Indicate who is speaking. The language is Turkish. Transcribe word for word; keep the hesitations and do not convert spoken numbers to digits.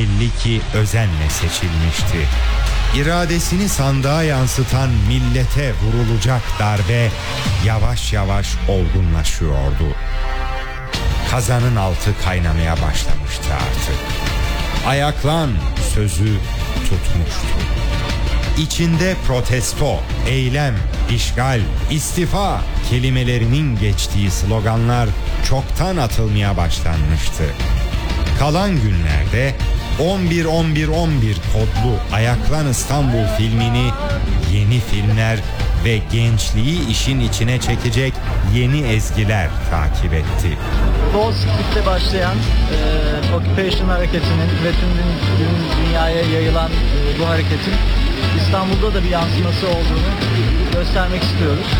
Speaker 1: belli ki özenle seçilmişti. İradesini sandığa yansıtan millete vurulacak darbe yavaş yavaş olgunlaşıyordu. Kazanın altı kaynamaya başlamıştı artık. Ayaklan sözü tutmuştu. İçinde protesto, eylem, işgal, istifa kelimelerinin geçtiği sloganlar çoktan atılmaya başlanmıştı. Kalan günlerde on bir on bir on bir kodlu Ayaklan İstanbul filmini yeni filmler ve gençliği işin içine çekecek yeni ezgiler takip etti.
Speaker 2: Wall Street'te başlayan e, Occupation hareketinin ve tüm dün, dünyaya yayılan e, bu hareketin İstanbul'da da bir yansıması olduğunu göstermek istiyoruz.